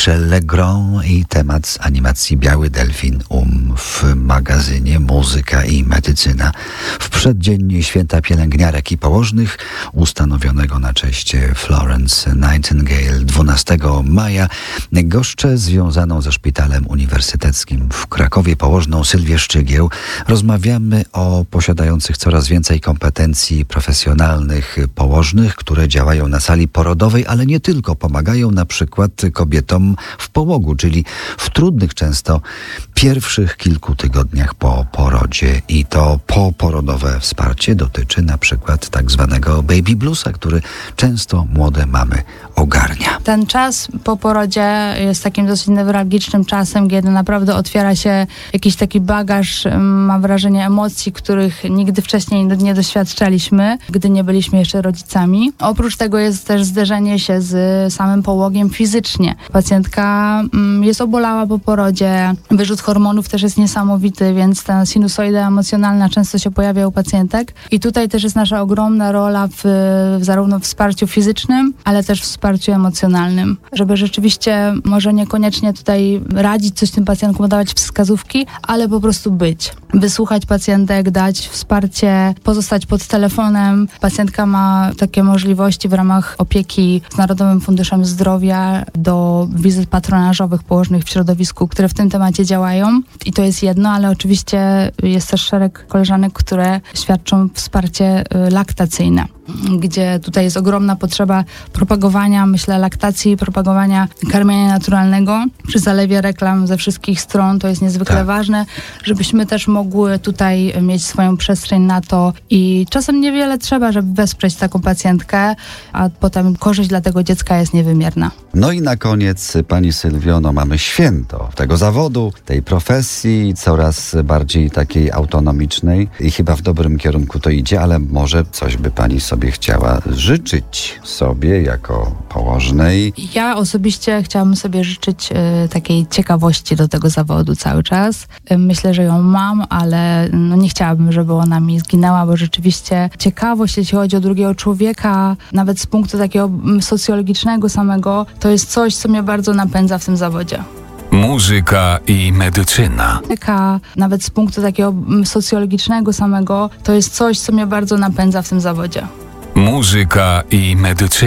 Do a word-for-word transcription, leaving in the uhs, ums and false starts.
Michel Legrand i temat z animacji Biały Delfin Um w magazynie Muzyka i Medycyna. W przeddzień Święta Pielęgniarek i Położnych, ustanowionego na cześć Florence Nightingale dwunastego maja, goszczę związaną ze Szpitalem Uniwersyteckim w Krakowie położną Sylwię Szczygieł. Rozmawiamy o posiadających coraz więcej kompetencji profesjonalnych położnych, które działają na sali porodowej, ale nie tylko. Pomagają na przykład kobietom w połogu, czyli w trudnych często pierwszych kilku tygodniach po porodzie. I to poporodowe wsparcie dotyczy na przykład tak zwanego baby bluesa, który często młode mamy ogarnia. Ten czas po porodzie jest takim dosyć newralgicznym czasem, kiedy naprawdę otwiera się jakiś taki bagaż, mam wrażenie, emocji, których nigdy wcześniej nie doświadczaliśmy, gdy nie byliśmy jeszcze rodzicami. Oprócz tego jest też zderzenie się z samym połogiem fizycznie. Pacjentka jest obolała po porodzie, wyrzut hormonów też jest niesamowity, więc ta sinusoida emocjonalna często się pojawia u pacjentek. I tutaj też jest nasza ogromna rola w, w zarówno wsparciu fizycznym, ale też w wsparciu emocjonalnym, żeby rzeczywiście może niekoniecznie tutaj radzić coś tym pacjentkom, dawać wskazówki, ale po prostu być. Wysłuchać pacjentek, dać wsparcie, pozostać pod telefonem. Pacjentka ma takie możliwości w ramach opieki z Narodowym Funduszem Zdrowia do wizyt patronażowych położnych w środowisku, które w tym temacie działają. I to jest jedno, ale oczywiście jest też szereg koleżanek, które świadczą wsparcie laktacyjne, gdzie tutaj jest ogromna potrzeba propagowania, myślę, laktacji, propagowania karmienia naturalnego przy zalewie reklam ze wszystkich stron. To jest niezwykle tak. ważne, żebyśmy też mogły tutaj mieć swoją przestrzeń na to i czasem niewiele trzeba, żeby wesprzeć taką pacjentkę, a potem korzyść dla tego dziecka jest niewymierna. No i na koniec, pani Sylwio, no mamy święto tego zawodu, tej profesji, coraz bardziej takiej autonomicznej i chyba w dobrym kierunku to idzie, ale może coś by pani sobie chciała życzyć sobie jako położnej? Ja osobiście chciałabym sobie życzyć y, takiej ciekawości do tego zawodu cały czas. Y, myślę, że ją mam, ale no, nie chciałabym, żeby ona mi zginęła, bo rzeczywiście ciekawość, jeśli chodzi o drugiego człowieka, nawet z punktu takiego socjologicznego samego, to jest coś, co mnie bardzo napędza w tym zawodzie. Muzyka i medycyna. Nawet z punktu takiego socjologicznego samego, to jest coś, co mnie bardzo napędza w tym zawodzie. Muzyka i medycyna.